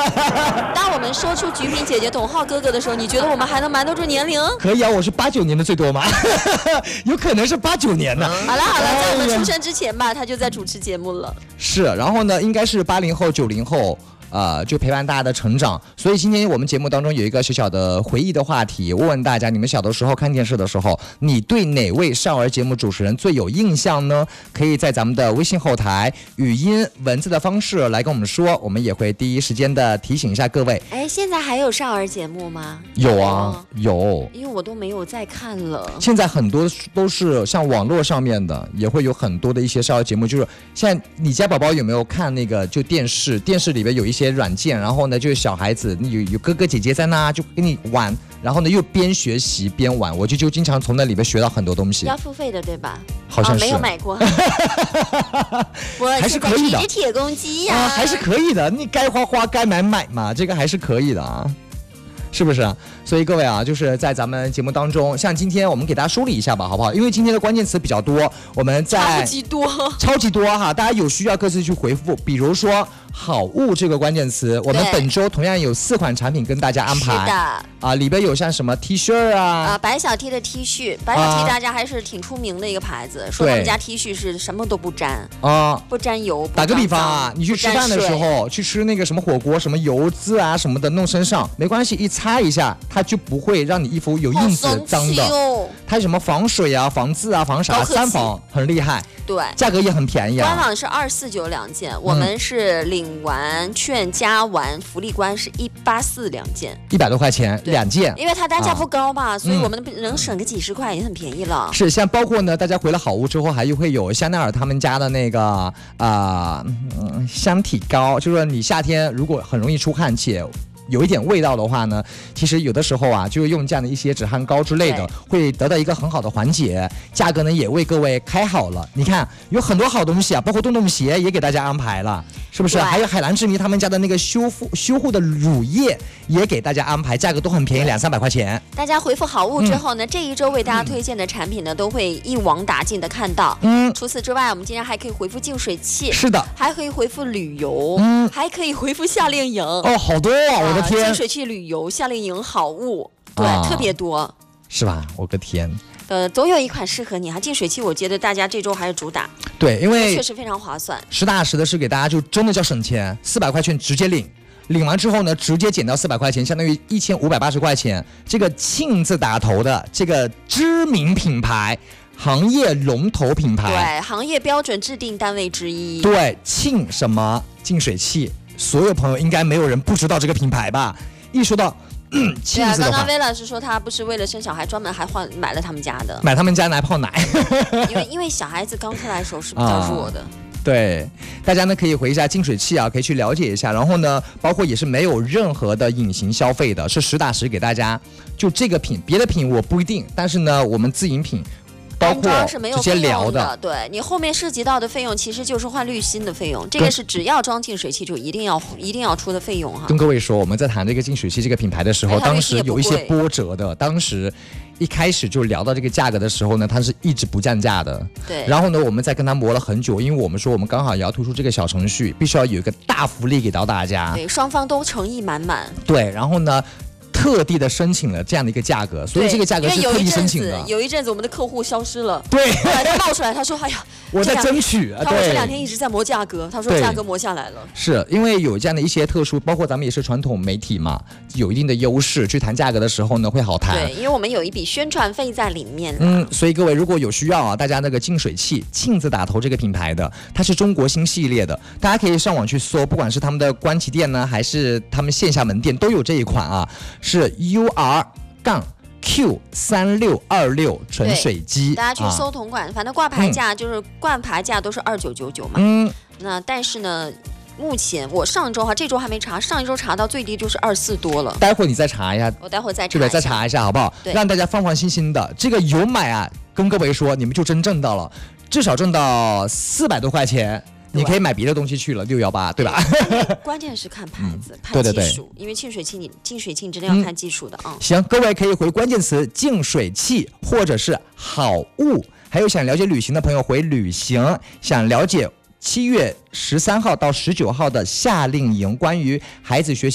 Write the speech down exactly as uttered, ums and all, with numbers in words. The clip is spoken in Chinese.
当我们说出菊萍姐姐、董浩哥哥的时候，你觉得我们还能瞒得住年龄？ 可以啊，我是八九年的最多嘛，有可能是八九年的。 好了好了，在我们出生之前吧，他就在主持节目了。 是，然后呢，应该是八零后、九零后。呃，就陪伴大家的成长，所以今天我们节目当中有一个小小的回忆的话题，问问大家，你们小的时候看电视的时候，你对哪位少儿节目主持人最有印象呢？可以在咱们的微信后台语音文字的方式来跟我们说，我们也会第一时间的提醒一下各位。 哎，现在还有少儿节目吗？ 有啊，有， 因为我都没有再看了。 现在很多都是像网络上面的，也会有很多的一些少儿节目，就是现在你家宝宝有没有看那个就电视？电视里边有一些软件，然后呢，就是小孩子有有哥哥姐姐在那就跟你玩，然后呢又边学习边玩，我就就经常从那里边学到很多东西。 要付费的对吧？ 好像是、 哦、没有买过。我还是可以的。 是铁公鸡呀、啊啊，还是可以的。你该花花，该买买嘛，这个还是可以的啊。是不是？所以各位啊，就是在咱们节目当中，像今天我们给大家梳理一下吧，好不好？因为今天的关键词比较多，我们在超级多， 超级多哈，大家有需要各自去回复。比如说好物这个关键词，我们本周同样有四款产品跟大家安排。 是的。 啊，里边有像什么 T 恤啊， 啊，白小 T 的 T 恤，白小 T 大家还是挺出名的一个牌子，啊、说他们家 T 恤是什么都不沾啊，不沾油。 打个比方啊，你去吃饭的时候，去吃那个什么火锅，什么油渍啊什么的弄身上，没关系，一擦一下，它就不会让你衣服有印子脏的。 哦、 它有什么防水啊、防渍啊、防啥，三防很厉害。 对， 价格也很便宜啊。 官网是二四九两件，嗯、我们是领完券加完福利关是一八四两件， 一百多块钱两件， 因为它单价不高嘛，啊、所以我们能省个几十块也很便宜了。 是，像包括呢，大家回了好物之后，还会有香奈儿他们家的那个啊、呃嗯、香体膏，就是说你夏天如果很容易出汗且有一点味道的话呢，其实有的时候啊，就是用这样的一些止汗膏之类的，会得到一个很好的缓解。价格呢也为各位开好了，你看有很多好东西啊，包括洞洞鞋也给大家安排了，是不是？还有海蓝之谜他们家的那个修复修护的乳液也给大家安排，价格都很便宜，两三百块钱。 大家回复好物之后呢，嗯、这一周为大家推荐的产品呢，都会一网打尽的看到。嗯，除此之外，我们今天还可以回复净水器， 是的， 还可以回复旅游，嗯，还可以回复夏令营。 哦，好多啊！我的天， 净水器、旅游、夏令营、好物，对，啊、特别多， 是吧？我的天。 呃，总有一款适合你哈。净水器，我觉得大家这周还是主打， 对，因为确实非常划算， 实打实的是给大家就真的叫省钱，四百块钱直接领，领完之后呢，直接减掉四百块钱，相当于一千五百八十块钱。这个庆字打头的这个知名品牌，行业龙头品牌， 对，行业标准制定单位之一， 对，庆什么净水器，所有朋友应该没有人不知道这个品牌吧？一说到。嗯， 对啊，刚刚薇老师说他不是为了生小孩专门还换买了他们家的， 买他们家奶泡奶， 因为因为小孩子刚出来的时候是比较弱的。啊、 对，大家呢可以回一下净水器啊，可以去了解一下。然后呢，包括也是没有任何的隐形消费的，是实打实给大家。就这个品，别的品我不一定，但是呢，我们自营品。包括直接聊的， 对你后面涉及到的费用其实就是换滤芯的费用，这个是只要装净水器就一定要一定要出的费用哈。 跟各位说，我们在谈这个净水器这个品牌的时候，当时有一些波折的，当时一开始就聊到这个价格的时候呢，它是一直不降价的。 对。 然后呢，我们在跟他磨了很久，因为我们说我们刚好也要推出这个小程序，必须要有一个大福利给到大家。 对，双方都诚意满满。 对，然后呢。特地的申请了这样的一个价格，所以这个价格是特地申请的。 有一阵子我们的客户消失了， 对， 后来他冒出来，他说：“哎呀， 我在争取。” 他说这两天一直在磨价格，他说价格磨下来了。 是因为有这样的一些特殊，包括咱们也是传统媒体嘛，有一定的优势，去谈价格的时候呢会好谈。 对，因为我们有一笔宣传费在里面。 嗯，所以各位如果有需要啊，大家那个净水器庆字打头这个品牌的，它是中国新系列的，大家可以上网去搜，不管是他们的官旗店呢，还是他们线下门店都有这一款啊，是 U R。R 杠 Q 三六二六纯水机， 大家去搜同款，啊、反正挂牌价就是、嗯、挂牌价都是二九九九嘛。 嗯， 那但是呢，目前我上周哈，这周还没查，上一周查到最低就是二四多了。 待会儿你再查一下， 我待会儿再查一下， 对，再查一下好不好？让大家放放心心的。这个有买啊，跟各位说，你们就真挣到了，至少挣到四百多块钱。你可以买别的东西去了，六幺八，对吧？ 关键是看牌子，嗯、看技术，对对对，因为净水器你净水器你真的要看技术的啊、嗯。 行，各位可以回关键词净水器或者是好物，还有想了解旅行的朋友回旅行，想了解七月十三号到十九号的夏令营，关于孩子学习。